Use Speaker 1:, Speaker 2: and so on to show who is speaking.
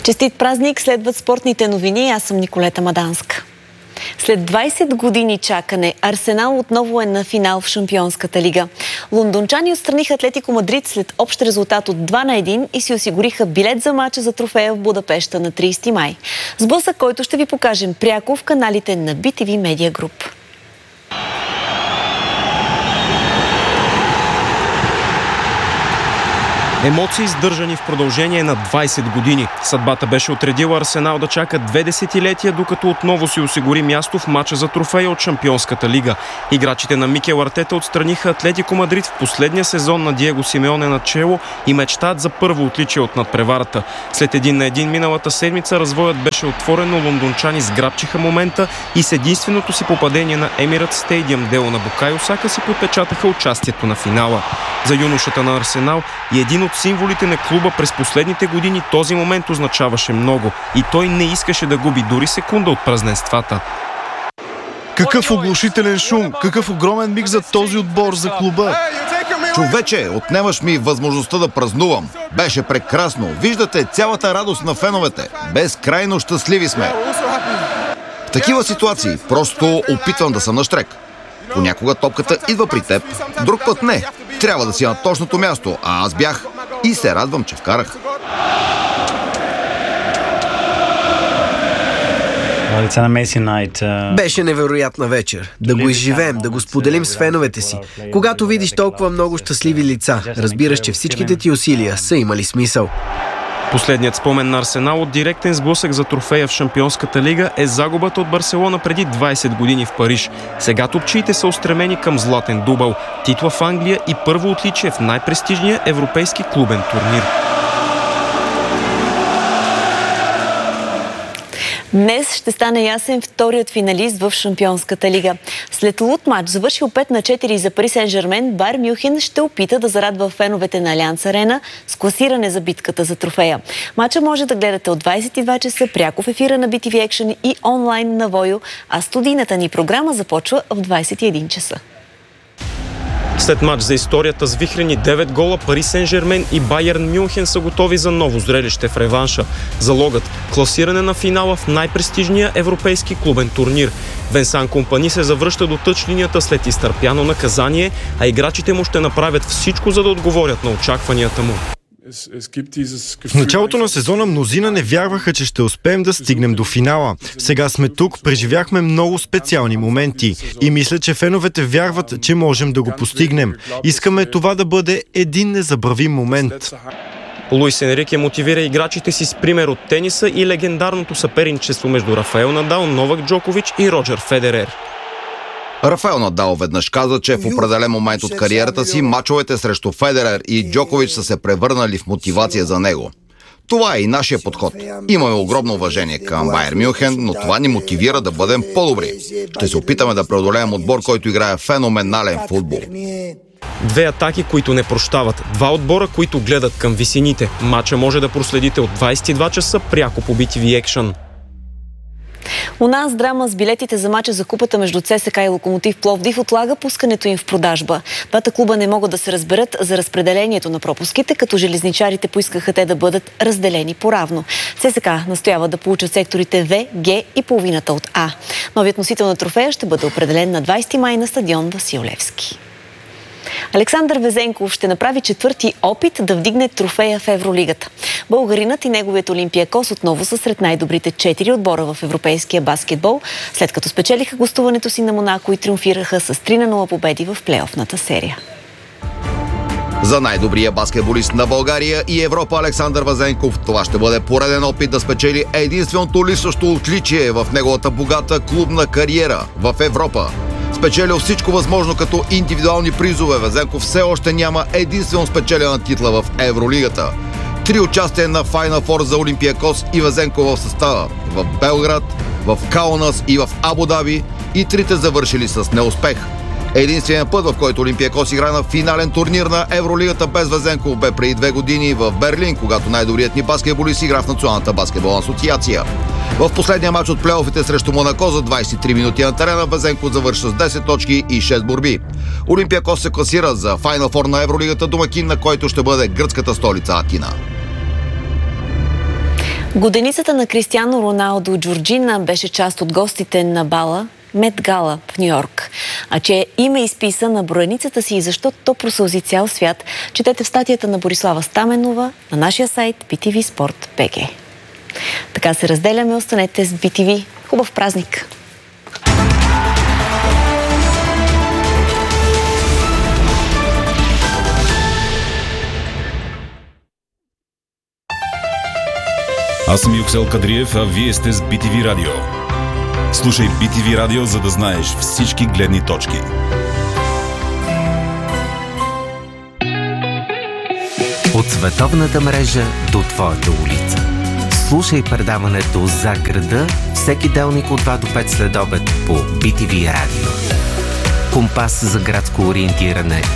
Speaker 1: Честит празник, следват спортните новини. Аз съм Николета Маданска. След 20 години чакане, Арсенал отново е на финал в Шампионската лига. Лондончани отстраниха Атлетико Мадрид след общ резултат от 2-1 и си осигуриха билет за мача за трофея в Будапеща на 30 май. Сблъсък, който ще ви покажем пряко в каналите на BTV Media Group.
Speaker 2: Емоции издържани в продължение на 20 години. Съдбата беше отредила Арсенал да чака 2 десетилетия, докато отново си осигури място в мача за трофея от Шампионската лига. Играчите на Микел Артета отстраниха Атлетико Мадрид в последния сезон на Диего Симеоне начело и мечтаят за първо отличие от надпреварата. След 1-1 миналата седмица развоят беше отворен, но лондончани сграбчиха момента и с единственото си попадение на Емират Стейдиъм дело на Букайо Сака си подпечатаха участието на финала. За юношата на Арсенал и един от символите на клуба през последните години този момент означаваше много и той не искаше да губи дори секунда от празненствата.
Speaker 3: Какъв оглушителен шум, какъв огромен миг за този отбор, за клуба.
Speaker 4: Човече, отнемаш ми възможността да празнувам. Беше прекрасно. Виждате цялата радост на феновете. Безкрайно щастливи сме. В такива ситуации просто опитвам да съм нащрек. Понякога топката идва при теб, друг път не. Трябва да си на точното място, а аз бях и се радвам, че вкарах.
Speaker 5: Беше невероятна вечер. Да го изживеем, да го споделим с феновете си. Когато видиш толкова много щастливи лица, разбираш, че всичките ти усилия са имали смисъл.
Speaker 2: Последният спомен на Арсенал от директен сблъсък за трофея в Шампионската лига е загубата от Барселона преди 20 години в Париж. Сега топчиите са устремени към златен дубъл, титла в Англия и първо отличие в най-престижния европейски клубен турнир.
Speaker 1: Днес ще стане ясен вторият финалист в Шампионската лига. След луд матч, завършил 5-4 за Пари Сен-Жермен, Байер Мюнхен ще опита да зарадва феновете на Алианс Арена с класиране за битката за трофея. Матча може да гледате от 22 часа пряко в ефира на BTV Action и онлайн на Войо, а студийната ни програма започва в 21 часа.
Speaker 2: След матч за историята с вихрени 9 гола, Пари Сен-Жермен и Байерн Мюнхен са готови за ново зрелище в реванша. Залогът – класиране на финала в най-престижния европейски клубен турнир. Венсан Компани се завръща до тъчлинията след изтърпяно наказание, а играчите му ще направят всичко, за да отговорят на очакванията му.
Speaker 3: В началото на сезона мнозина не вярваха, че ще успеем да стигнем до финала. Сега сме тук, преживяхме много специални моменти и мисля, че феновете вярват, че можем да го постигнем. Искаме това да бъде един незабравим момент.
Speaker 2: Луис Енрике мотивира играчите си с пример от тениса и легендарното съперничество между Рафаел Надал, Новак Джокович и Роджер Федерер.
Speaker 4: Рафаел Надал веднъж каза, че в определен момент от кариерата си мачовете срещу Федерер и Джокович са се превърнали в мотивация за него. Това е и нашия подход. Имаме огромно уважение към Байер Мюнхен, но това ни мотивира да бъдем по-добри. Ще се опитаме да преодолеем отбор, който играе феноменален футбол.
Speaker 2: Две атаки, които не прощават. Два отбора, които гледат към висините. Матча може да проследите от 22 часа пряко по BTV Action.
Speaker 1: У нас драма с билетите за мача за купата между ЦСКА и Локомотив Пловдив отлага пускането им в продажба. Двата клуба не могат да се разберат за разпределението на пропуските, като железничарите поискаха те да бъдат разделени поравно. ЦСКА настоява да получат секторите В, Г и половината от А. Новият носител на трофея ще бъде определен на 20 май на стадион Васил Левски. Александър Везенков ще направи четвърти опит да вдигне трофея в Евролигата. Българинът и неговият Олимпиакос отново са сред най-добрите 4 отбора в европейския баскетбол, след като спечелиха гостуването си на Монако и триумфираха с 3-0 победи в плейофната серия.
Speaker 4: За най-добрия баскетболист на България и Европа Александър Везенков това ще бъде пореден опит да спечели единственото липсващо отличие в неговата богата клубна кариера в Европа. Спечелил всичко възможно като индивидуални призове, Везенков все още няма единствено спечелена титла в Евролигата. 3 участия на Final Four за Олимпиакос и Везенков в състава в Белград, в Каунас и в Абу Даби, и трите завършили с неуспех. Единственият път, в който Олимпиакос игра на финален турнир на Евролигата без Везенков, бе преди 2 години в Берлин, когато най-добрият ни баскетболист игра в Националната баскетболна асоциация. В последния матч от плейофите срещу Монако за 23 минути на терена Везенков завърши с 10 точки и 6 борби. Олимпиакос се класира за Final Four на Евролигата, домакин на който ще бъде гръцката столица Атина.
Speaker 1: Годеницата на Кристиано Роналдо Джорджина беше част от гостите на бала Мет Гала в Нью-Йорк. А че име изписа на броеницата си и защо то просълзи цял свят, четете в статията на Борислава Стаменова на нашия сайт BTV Sport.bg. Така се разделяме, останете с BTV. Хубав празник!
Speaker 6: Аз съм Юксел Кадриев, а вие сте с BTV Радио. Слушай BTV Радио, за да знаеш всички гледни точки.
Speaker 7: От световната мрежа до твоята улица. Слушай предаването "За града" всеки делник от 2 до 5 следобед по BTV Радио. Компас за градско ориентиране